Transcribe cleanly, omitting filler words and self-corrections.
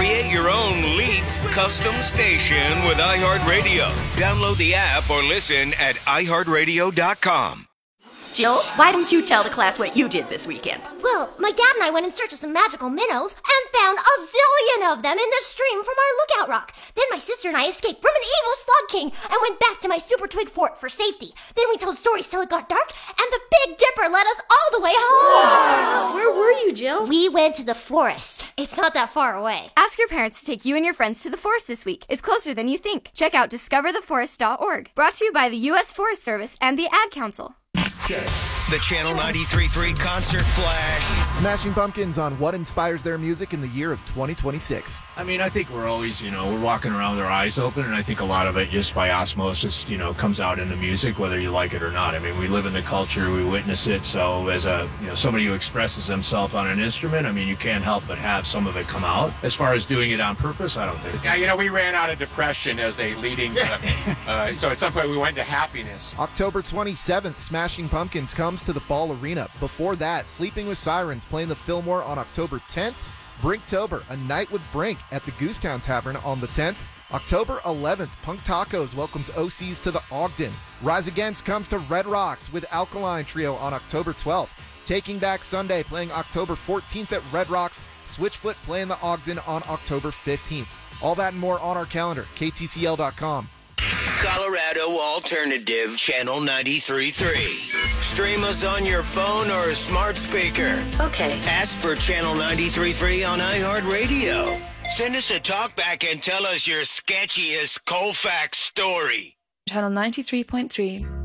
Create your own Leaf custom station with iHeartRadio. Download the app or listen at iHeartRadio.com. Jill, why don't you tell the class what you did this weekend? Well, my dad and I went in search of some magical minnows and found a zillion of them in the stream from our lookout rock. Then my sister and I escaped from an evil slug king and went back to my super twig fort for safety. Then we told stories till it got dark, and the Big Dipper led us all the way home. Wow. Where were you, Jill? We went to the forest. It's not that far away. Ask your parents to take you and your friends to the forest this week. It's closer than you think. Check out discovertheforest.org. Brought to you by the U.S. Forest Service and the Ad Council. The Channel 93.3 Concert Flash. Smashing Pumpkins on what inspires their music in the year of 2026. I mean, I think we're always, we're walking around with our eyes open, and I think a lot of it just by osmosis, comes out in the music, whether you like it or not. I mean, we live in the culture, we witness it, so as somebody who expresses themselves on an instrument, I mean, you can't help but have some of it come out. As far as doing it on purpose, I don't think. Yeah, we ran out of depression as a leading, so at some point we went into happiness. October 27th, Smashing Pumpkins comes to the Ball Arena. Before that, Sleeping with Sirens playing the Fillmore on October 10th. Brinktober, A Night with Brink at the Goosetown Tavern on the 10th. October 11th, Punk Tacos welcomes OCs to the Ogden. Rise Against comes to Red Rocks with Alkaline Trio on October 12th. Taking Back Sunday playing October 14th at Red Rocks. Switchfoot playing the Ogden on October 15th. All that and more on our calendar, ktcl.com. Colorado Alternative Channel 93.3. Stream us on your phone or smart speaker. Okay. Ask for Channel 93.3 on iHeartRadio. Send us a talkback and tell us your sketchiest Colfax story. Channel 93.3.